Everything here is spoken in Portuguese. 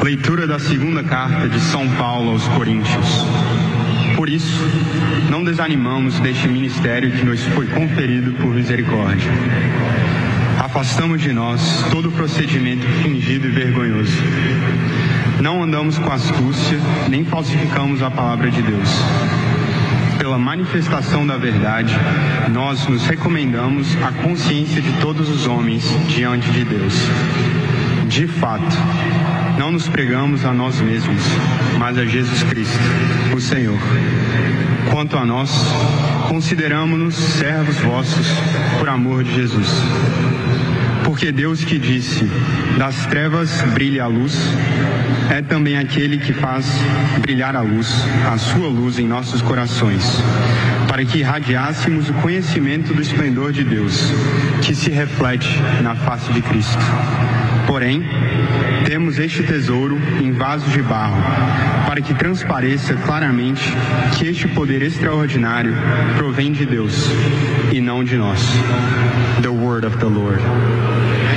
Leitura da segunda carta de São Paulo aos Coríntios. Por isso, não desanimamos deste ministério que nos foi conferido por misericórdia. Afastamos de nós todo procedimento fingido e vergonhoso. Não andamos com astúcia, nem falsificamos a palavra de Deus. Pela manifestação da verdade, nós nos recomendamos à consciência de todos os homens diante de Deus. De fato, não nos pregamos a nós mesmos, mas a Jesus Cristo, o Senhor. Quanto a nós, consideramo-nos servos vossos por amor de Jesus. Porque Deus que disse, das trevas brilha a luz, é também aquele que faz brilhar a luz, a sua luz em nossos corações, para que irradiássemos o conhecimento do esplendor de Deus, que se reflete na face de Cristo. Porém, temos este tesouro em vasos de barro, para que transpareça claramente que este poder extraordinário provém de Deus, e não de nós. The word of the Lord.